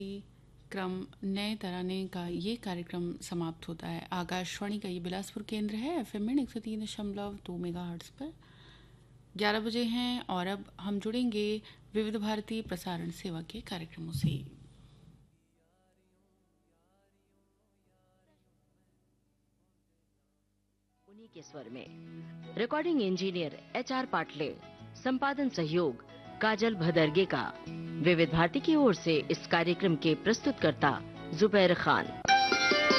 क्रम नए तराने का ये कार्यक्रम समाप्त होता है। आकाशवाणी का ये बिलासपुर केंद्र है, एफएम में 103.2 मेगाहर्ट्ज पर 11 बजे हैं और अब हम जुड़ेंगे विविध भारती प्रसारण सेवा के कार्यक्रमों से। उन्हीं के स्वर में रिकॉर्डिंग इंजीनियर HR पाटले, संपादन सहयोग काजल भदरगे का। विविध भारती की ओर से इस कार्यक्रम के प्रस्तुतकर्ता जुबैर खान।